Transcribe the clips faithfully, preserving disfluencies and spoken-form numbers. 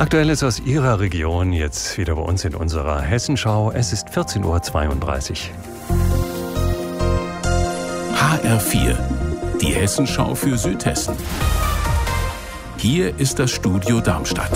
Aktuelles aus Ihrer Region jetzt wieder bei uns in unserer Hessenschau. Es ist vierzehn Uhr zweiunddreißig. H R vier, die Hessenschau für Südhessen. Hier ist das Studio Darmstadt.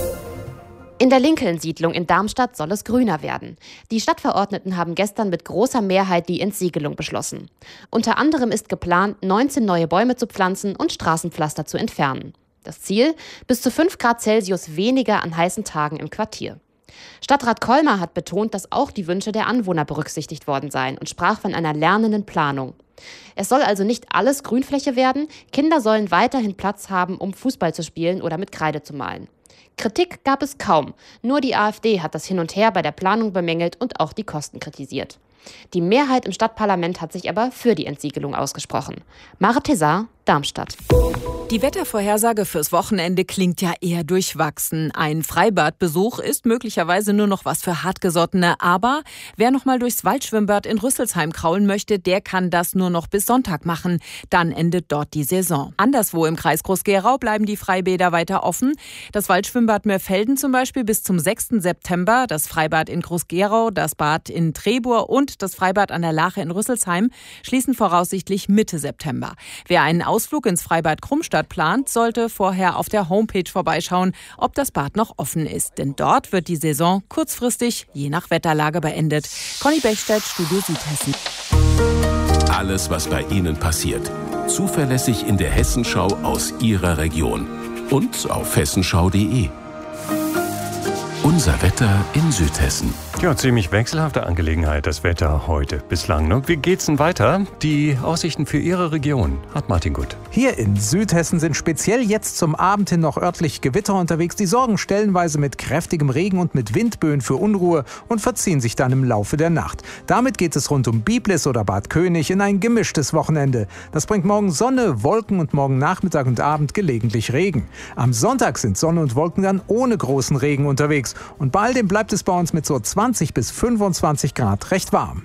In der Lincoln-Siedlung in Darmstadt soll es grüner werden. Die Stadtverordneten haben gestern mit großer Mehrheit die Entsiegelung beschlossen. Unter anderem ist geplant, neunzehn neue Bäume zu pflanzen und Straßenpflaster zu entfernen. Das Ziel? Bis zu fünf Grad Celsius weniger an heißen Tagen im Quartier. Stadtrat Kolmer hat betont, dass auch die Wünsche der Anwohner berücksichtigt worden seien und sprach von einer lernenden Planung. Es soll also nicht alles Grünfläche werden. Kinder sollen weiterhin Platz haben, um Fußball zu spielen oder mit Kreide zu malen. Kritik gab es kaum. Nur die AfD hat das Hin und Her bei der Planung bemängelt und auch die Kosten kritisiert. Die Mehrheit im Stadtparlament hat sich aber für die Entsiegelung ausgesprochen. Mare Tezar, Darmstadt. Die Wettervorhersage fürs Wochenende klingt ja eher durchwachsen. Ein Freibadbesuch ist möglicherweise nur noch was für Hartgesottene. Aber wer noch mal durchs Waldschwimmbad in Rüsselsheim kraulen möchte, der kann das nur noch bis Sonntag machen. Dann endet dort die Saison. Anderswo im Kreis Groß-Gerau bleiben die Freibäder weiter offen. Das Waldschwimmbad Mörfelden zum Beispiel bis zum sechsten September. Das Freibad in Groß-Gerau, das Bad in Trebur und das Freibad an der Lache in Rüsselsheim schließen voraussichtlich Mitte September. Wer einen Ausflug ins Freibad Krummstadt plant, sollte vorher auf der Homepage vorbeischauen, ob das Bad noch offen ist. Denn dort wird die Saison kurzfristig, je nach Wetterlage, beendet. Conny Bechstedt, Studio Südhessen. Alles, was bei Ihnen passiert. Zuverlässig in der Hessenschau aus Ihrer Region. Und auf hessenschau punkt de. Unser Wetter in Südhessen. Ja, ziemlich wechselhafte Angelegenheit, das Wetter heute bislang. Und wie geht's denn weiter? Die Aussichten für Ihre Region hat Martin Gut. Hier in Südhessen sind speziell jetzt zum Abend hin noch örtlich Gewitter unterwegs. Die sorgen stellenweise mit kräftigem Regen und mit Windböen für Unruhe und verziehen sich dann im Laufe der Nacht. Damit geht es rund um Biblis oder Bad König in ein gemischtes Wochenende. Das bringt morgen Sonne, Wolken und morgen Nachmittag und Abend gelegentlich Regen. Am Sonntag sind Sonne und Wolken dann ohne großen Regen unterwegs. Und bei all dem bleibt es bei uns mit so zwanzig bis fünfundzwanzig Grad recht warm.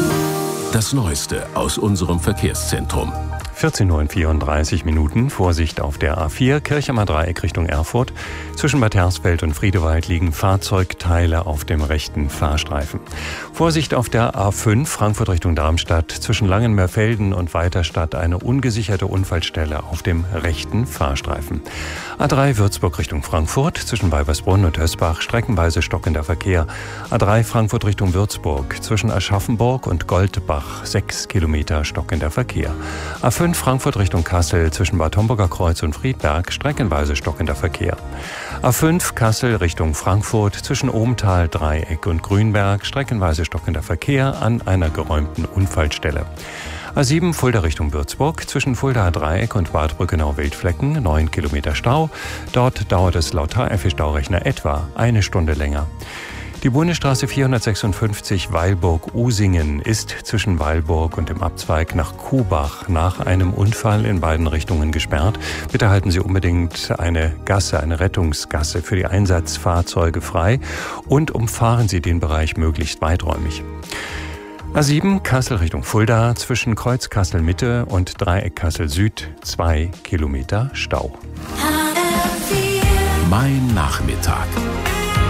Das Neueste aus unserem Verkehrszentrum. vierzehn Uhr vierunddreißig Minuten. Vorsicht auf der A vier, Kirchheimer Dreieck Richtung Erfurt. Zwischen Bad Hersfeld und Friedewald liegen Fahrzeugteile auf dem rechten Fahrstreifen. Vorsicht auf der A fünf, Frankfurt Richtung Darmstadt. Zwischen Langenmörfelden und Weiterstadt eine ungesicherte Unfallstelle auf dem rechten Fahrstreifen. A drei, Würzburg Richtung Frankfurt. Zwischen Weibersbrunn und Hösbach streckenweise stockender Verkehr. A drei, Frankfurt Richtung Würzburg. Zwischen Aschaffenburg und Goldbach sechs Kilometer stockender Verkehr. A fünf, Frankfurt Richtung Kassel, zwischen Bad Homburger Kreuz und Friedberg, streckenweise stockender Verkehr. A fünf, Kassel Richtung Frankfurt, zwischen Ohmtal, Dreieck und Grünberg, streckenweise stockender Verkehr an einer geräumten Unfallstelle. A sieben, Fulda Richtung Würzburg, zwischen Fulda Dreieck und Bad Brückenau-Wildflecken, neun Kilometer Stau. Dort dauert es laut H F-Staurechner etwa eine Stunde länger. Die Bundesstraße vierhundertsechsundfünfzig Weilburg-Usingen ist zwischen Weilburg und dem Abzweig nach Kuhbach nach einem Unfall in beiden Richtungen gesperrt. Bitte halten Sie unbedingt eine Gasse, eine Rettungsgasse für die Einsatzfahrzeuge frei und umfahren Sie den Bereich möglichst weiträumig. A sieben, Kassel Richtung Fulda, zwischen Kreuz Kassel Mitte und Dreieck Kassel Süd, zwei Kilometer Stau. Mein Nachmittag.